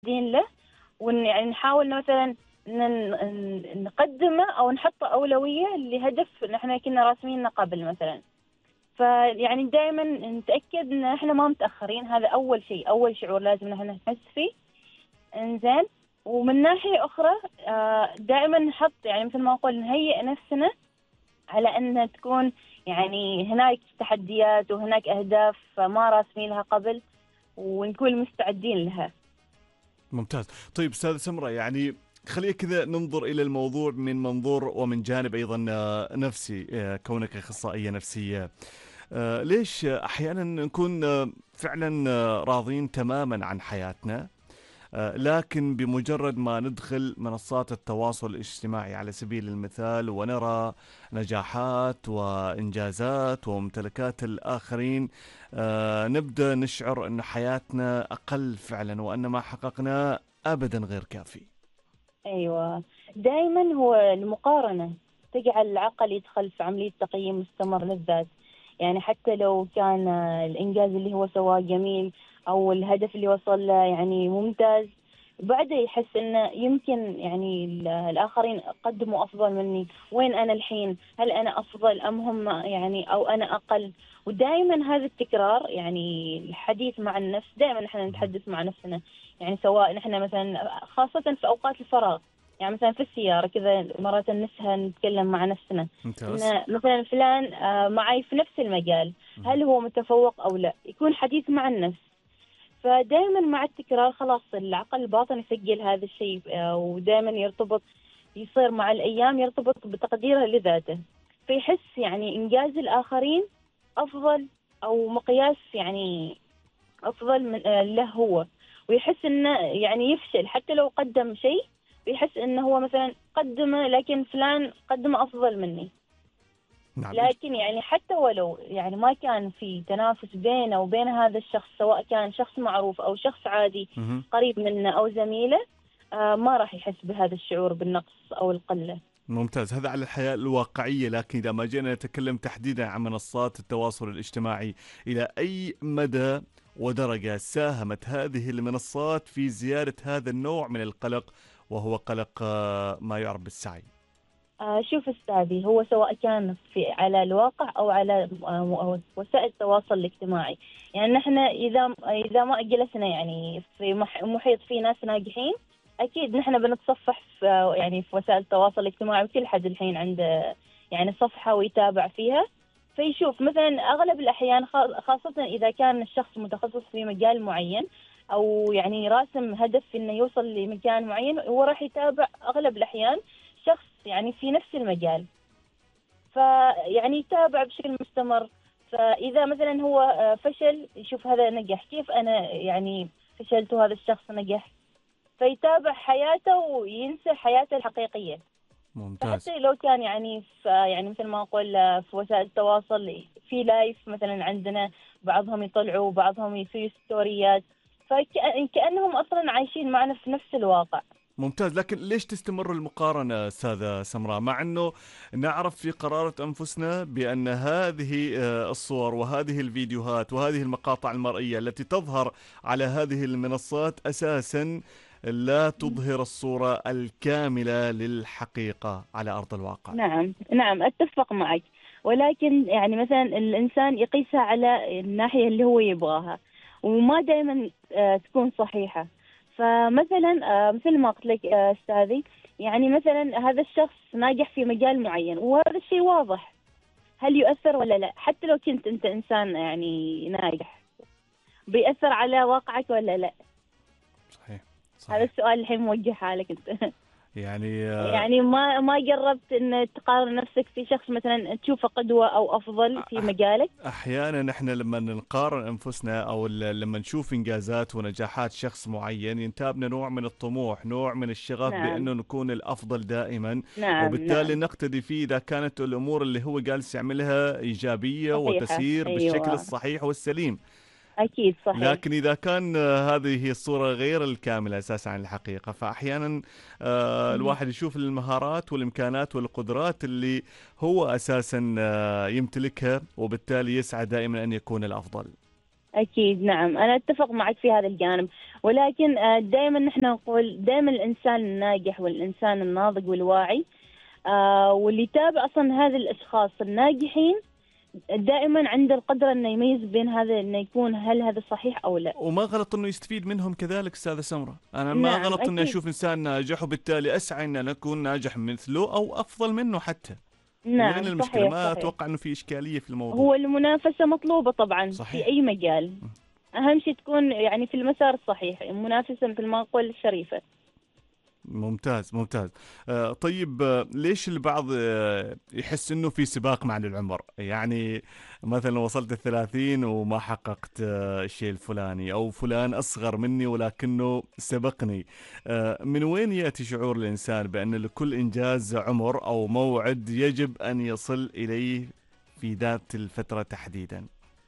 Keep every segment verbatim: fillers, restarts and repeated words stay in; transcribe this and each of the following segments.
له، ونحاول مثلا ن- نقدمه أو نحط أولوية لهدف نحن كنا راسمينه قبل مثلا. فيعني دائما نتأكد إن إحنا ما متأخرين، هذا أول شيء، أول شعور لازم نحن نحس فيه. إنزين، ومن ناحية أخرى آه، دائما نحط يعني مثل ما أقول نهيئ نفسنا على أن تكون يعني هناك تحديات وهناك أهداف ما راسمين لها قبل، ونكون مستعدين لها. ممتاز. طيب استاذ سمرة، يعني خلينا كذا ننظر الى الموضوع من منظور ومن جانب ايضا آه، نفسي، آه، كونك اخصائيه نفسيه. آه، ليش احيانا نكون آه، فعلا آه، راضين تماما عن حياتنا، آه، لكن بمجرد ما ندخل منصات التواصل الاجتماعي على سبيل المثال ونرى نجاحات وإنجازات وممتلكات الآخرين، آه، نبدأ نشعر أن حياتنا أقل فعلا، وأن ما حققناه أبدا غير كافي. أيوة، دائما هو المقارنة تجعل العقل يدخل في عملية تقييم مستمر للذات. يعني حتى لو كان الإنجاز اللي هو سواه جميل أو الهدف اللي وصل له يعني ممتاز، بعده يحس إنه يمكن يعني ال- الآخرين قدموا أفضل مني، وين أنا الحين؟ هل أنا أفضل أم هم يعني أو أنا أقل؟ ودائما هذا التكرار، يعني الحديث مع النفس، دائما نحن مهم. نتحدث مع نفسنا. يعني سواء نحن مثلا خاصة في أوقات الفراغ، يعني مثلا في السيارة كذا مرات نسهى نتكلم مع نفسنا ممتاز. إن مثلا فلان آه، معي في نفس المجال، مهم. هل هو متفوق أو لا؟ يكون حديث مع النفس. فدائما مع التكرار خلاص العقل الباطن يسجل هذا الشيء، آه، ودائما يرتبط، يصير مع الأيام يرتبط بتقديره لذاته، فيحس يعني إنجاز الآخرين أفضل أو مقياس يعني أفضل من آه، له هو. ويحس إنه يعني يفشل حتى لو قدم شيء، ويحس إنه هو مثلا قدمه لكن فلان قدمه أفضل مني. نعم. لكن يعني حتى ولو يعني ما كان في تنافس بينه وبين هذا الشخص، سواء كان شخص معروف أو شخص عادي مهم. قريب منه أو زميله، آه ما راح يحس بهذا الشعور بالنقص أو القلة. ممتاز، هذا على الحياة الواقعية. لكن إذا ما جينا نتكلم تحديدا عن منصات التواصل الاجتماعي، إلى أي مدى ودرجة ساهمت هذه المنصات في زيادة هذا النوع من القلق، وهو قلق آه، ما يعرف بالسعي؟ آه شوف أستاذي، هو سواء كان في على الواقع أو على آه وسائل التواصل الاجتماعي، يعني نحن إذا إذا ما جلسنا يعني في مح- محيط فيه ناس ناجحين، أكيد نحن بنتصفح في يعني في وسائل التواصل الاجتماعي، وكل حد الحين عنده يعني صفحة ويتابع فيها، فيشوف مثلا أغلب الأحيان خا- خاصة إذا كان الشخص متخصص في مجال معين، أو يعني راسم هدف إنه يوصل لمكان معين، هو راح يتابع أغلب الأحيان شخص يعني في نفس المجال، فيعني يتابع بشكل مستمر. فإذا مثلا هو آه، فشل، يشوف هذا نجح كيف أنا يعني فشلت وهذا الشخص نجح، فيتابع حياته وينسى حياته الحقيقية. ممتاز. فحتى لو كان يعني في يعني مثل ما أقول آه، في وسائل التواصل في لايف مثلا عندنا، بعضهم يطلعوا بعضهم يسوي ستوريات، فكأنهم أصلا عايشين معنا في نفس الواقع. ممتاز، لكن ليش تستمر المقارنة أستاذة سمراء، مع أنه نعرف في قرارة أنفسنا بأن هذه آه، الصور وهذه الفيديوهات وهذه المقاطع المرئية التي تظهر على هذه المنصات أساسا لا تظهر الصورة الكاملة للحقيقة على أرض الواقع؟ نعم نعم، أتفق معك، ولكن يعني مثلا الإنسان يقيسها على الناحية اللي هو يبغاها، وما دائما آه، تكون صحيحة. فمثلا آه، مثل ما قلت لك آه، أستاذي، يعني مثلا هذا الشخص ناجح في مجال معين وهذا الشيء واضح، هل يؤثر ولا لا؟ حتى لو كنت أنت إنسان يعني ناجح، بيأثر على واقعك ولا لا؟ صحيح. هذا صحيح. السؤال الحين موجه عليك أنت. يعني آه، يعني ما ما جربت ان تقارن نفسك في شخص مثلا تشوفه قدوة او افضل في أح- مجالك؟ احيانا احنا لما نقارن انفسنا او ل- لما نشوف انجازات ونجاحات شخص معين ينتابنا نوع من الطموح، نوع من الشغف نعم بانه نكون الافضل دائما، نعم وبالتالي نعم، نقتدي فيه اذا كانت الامور اللي هو جالس يعملها ايجابيه صحيحة، وتسير بالشكل ايوه، الصحيح والسليم. اكيد صحيح. لكن إذا كان آه، هذه هي الصورة غير الكاملة أساسا عن الحقيقة، فأحيانا آه، مهم. الواحد يشوف المهارات والإمكانات والقدرات اللي هو أساسا آه، يمتلكها، وبالتالي يسعى دائما أن يكون الأفضل. أكيد نعم، أنا أتفق معك في هذا الجانب. ولكن دائما نحن نقول دائما الإنسان الناجح والإنسان الناضج والواعي، آه، واللي يتابع أصلا هذه الأشخاص الناجحين دائما عنده القدرة أنه يميز بين هذا، أنه يكون هل هذا صحيح أو لا. وما غلط انه يستفيد منهم كذلك استاذة سمرة، انا ما نعم غلط اني أكيد. اشوف انسان ناجح وبالتالي اسعى ان انا اكون ناجح مثله او افضل منه حتى. وين نعم المشكلة؟ صحيح ما صحيح. اتوقع انه في اشكالية في الموضوع. هو المنافسة مطلوبة طبعا في صحيح. أي مجال، أهم شيء تكون يعني في المسار الصحيح، منافسة مثل ما نقول الشريفة. ممتاز ممتاز. آه طيب، آه ليش البعض آه يحس انه في سباق مع العمر؟ يعني مثلا وصلت الثلاثين وما حققت آه الشيء الفلاني، او فلان اصغر مني ولكنه سبقني. آه من وين يأتي شعور الانسان بان لكل انجاز عمر او موعد يجب ان يصل اليه في ذات الفترة تحديدا؟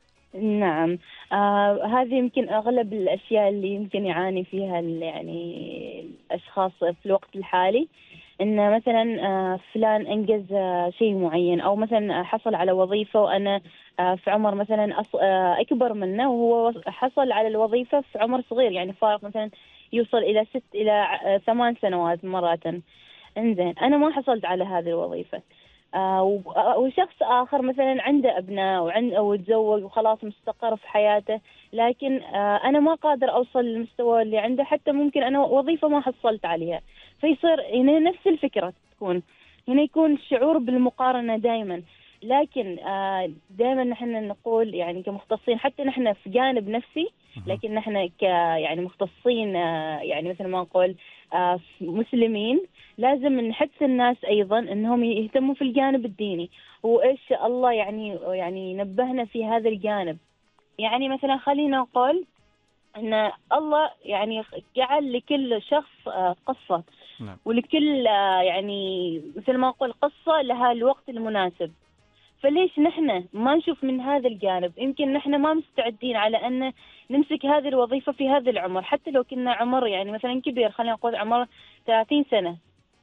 نعم. آه هذه يمكن أغلب الأشياء اللي يمكن يعاني فيها ال- يعني الأشخاص في الوقت الحالي. إن مثلا آه فلان أنجز آه شيء معين، أو مثلا حصل على وظيفة وأنا آه في عمر مثلا أص- آه أكبر منه، وهو حصل على الوظيفة في عمر صغير، يعني فارق مثلا يوصل إلى ست إلى آه ثمان سنوات مرة. انزين انا ما حصلت على هذه الوظيفه. آه و- آه، وشخص اخر مثلا عنده ابناء وعنده وتزوج وخلاص مستقر في حياته، لكن آه انا ما قادر اوصل للمستوى اللي عنده، حتى ممكن انا وظيفه ما حصلت عليها. فيصير هنا نفس الفكره تكون، هنا يكون الشعور بالمقارنه دائما. لكن آه دائما نحن نقول يعني كمختصين، حتى نحن في جانب نفسي، مهم. لكن نحن ك يعني مختصين، آه يعني مثل ما نقول آه مسلمين، لازم نحث الناس أيضا أنهم يهتموا في الجانب الديني. وإيش الله يعني يعني نبهنا في هذا الجانب. يعني مثلا خلينا نقول أن الله يعني جعل لكل شخص آه، قصة، نعم. ولكل آه، يعني مثل ما نقول قصة لها الوقت المناسب. فليش نحن ما نشوف من هذا الجانب؟ يمكن نحن ما مستعدين على أن نمسك هذه الوظيفة في هذا العمر، حتى لو كنا عمر يعني مثلا كبير، خلينا نقول عمر ثلاثين سنة.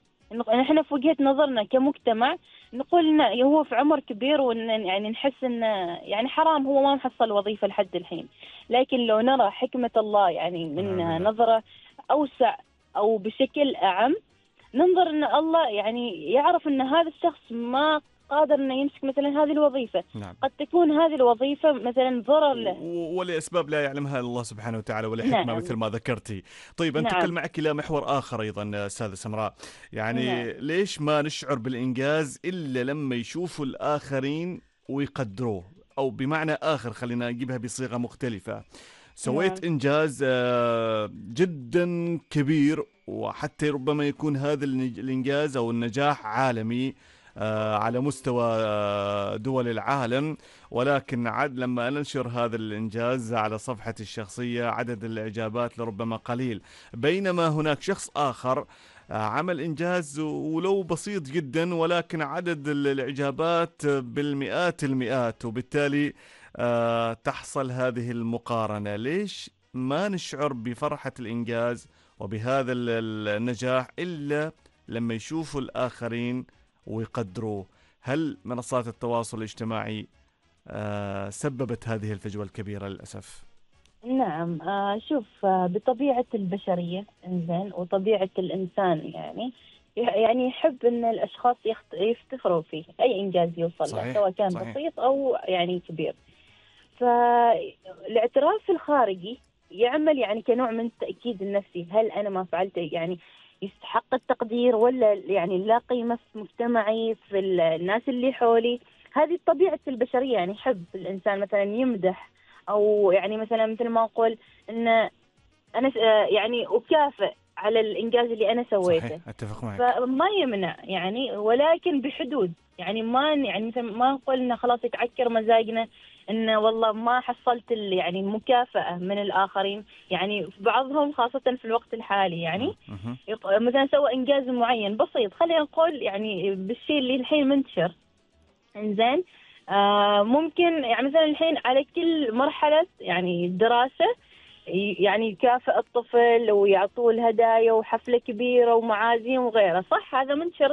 نحن في وجهة نظرنا كمجتمع نقول إنه هو في عمر كبير، وإن يعني نحس إنه يعني حرام هو ما محصل وظيفة لحد الحين. لكن لو نرى حكمة الله يعني من ونعم بالله. نظرة أوسع أو بشكل أعم، ننظر إن الله يعني يعرف إن هذا الشخص ما قادر إنه يمسك مثلا هذه الوظيفة. نعم. قد تكون هذه الوظيفة مثلا ضرر له. و- ولأسباب لا يعلمها الله سبحانه وتعالى، ولحكمة نعم. مثل ما ذكرتي. طيب، أنتقل نعم. معك إلى محور آخر أيضا أستاذة سمراء. يعني نعم. ليش ما نشعر بالإنجاز إلا لما يشوفوا الآخرين ويقدروه؟ أو بمعنى آخر، خلينا نجيبها بصيغة مختلفة. سويت نعم. إنجاز آه، جدا كبير، وحتى ربما يكون هذا النج- الإنجاز أو النجاح عالمي آه، على مستوى آه، دول العالم، ولكن عد لما ننشر هذا الإنجاز على صفحتي الشخصية عدد الإعجابات لربما قليل. بينما هناك شخص آخر آه، عمل إنجاز ولو بسيط جدا، ولكن عدد ال- الإعجابات بالمئات المئات، وبالتالي آه، تحصل هذه المقارنة. ليش ما نشعر بفرحة الإنجاز وبهذا ال- ال- النجاح إلا لما يشوفوا الآخرين ويقدروه؟ هل منصات التواصل الاجتماعي آه، سببت هذه الفجوة الكبيرة للأسف؟ نعم. آه شوف، آه بطبيعة البشرية إنزين وطبيعة الإنسان يعني يعني يحب إن الأشخاص يخت- يفتخروا فيه أي إنجاز يوصل له، صحيح سواء كان صحيح. بسيط أو يعني كبير. فالاعتراف الخارجي يعمل يعني كنوع من التأكيد النفسي، هل أنا ما فعلت يعني يستحق التقدير، ولا يعني لا قيمة في مجتمعي في ال- الناس اللي حولي. هذه طبيعة البشرية، يعني يحب الإنسان مثلا يمدح، أو يعني مثلا مثل ما أقول إن أنا س- آه يعني أكافئ على الإنجاز اللي أنا سويته. صحيح، أتفق معك. فما يمنع يعني، ولكن بحدود. يعني ما يعني مثلا ما نقول انه خلاص يتعكر مزاجنا انه والله ما حصلت ال- يعني المكافأة من الآخرين. يعني بعضهم خاصة في الوقت الحالي يعني مم، مهم. يط- مثلا سوى إنجاز معين بسيط، خلينا نقول يعني بالشيء اللي الحين منتشر. إنزين آه ممكن يعني مثلا الحين على كل مرحلة يعني دراسة ي- يعني يكافئ الطفل ويعطوه الهدايا وحفلة كبيرة ومعازيم وغيره، صح؟ هذا منتشر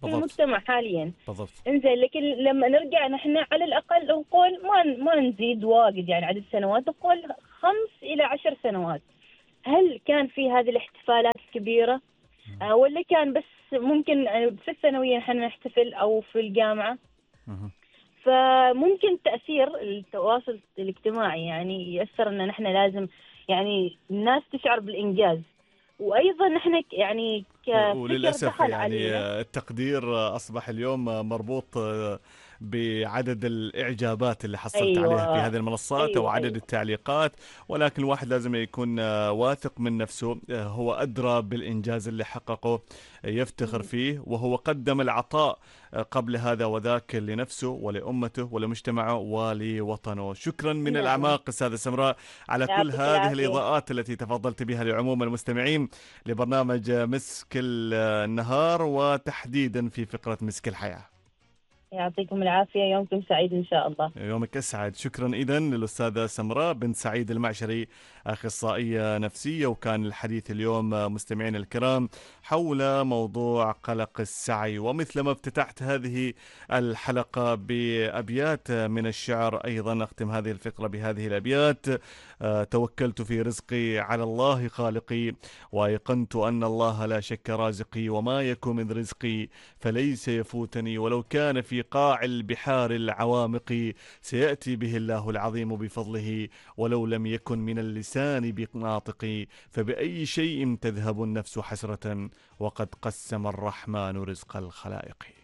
في بالضبط. المجتمع حاليا. بالضبط. انزين، لكن لما نرجع نحن على الأقل نقول ما ما نزيد واجد يعني عدد سنوات، نقول خمس إلى عشر سنوات. هل كان في هذه الاحتفالات الكبيرة آه، ولا كان بس ممكن آه، في الثانوية نحن نحتفل أو في الجامعة؟ مهم. فممكن تأثير التواصل الاجتماعي يعني يأثر أن نحن لازم يعني الناس تشعر بالإنجاز، وأيضا نحن ك- يعني كفكر وللأسف دخل يعني علينا. التقدير أصبح اليوم مربوط بعدد الإعجابات اللي حصلت عليها في أيوة هذه المنصات أو أيوة عدد أيوة. التعليقات، ولكن الواحد لازم يكون واثق من نفسه، هو أدرى بالإنجاز اللي حققه، يفتخر م- فيه، وهو قدم العطاء قبل هذا وذاك لنفسه ولأمته ولمجتمعه ولوطنه. شكرا من نعم. الأعماق أستاذة سمراء على كل يعطيك هذه العافية. الإضاءات التي تفضلت بها لعموم المستمعين لبرنامج مسك النهار، وتحديدا في فقرة مسك الحياة. يعطيكم العافية، يومكم سعيد إن شاء الله. يومك أسعد. شكرا إذن للأستاذة سمراء بنت سعيد المعشري، أخصائية نفسية، وكان الحديث اليوم مستمعين الكرام حول موضوع قلق السعي. ومثل ما افتتحت هذه الحلقة بأبيات من الشعر، أيضا أختم هذه الفقرة بهذه الأبيات: آه، توكلت في رزقي على الله خالقي، وأيقنت أن الله لا شك رازقي، وما يكن من رزقي فليس يفوتني، ولو كان في قاع البحار العوامق سيأتي به الله العظيم بفضله، ولو لم يكن من اللسان بناطق، فبأي شيء تذهب النفس حسرة وقد قسم الرحمن رزق الخلائق.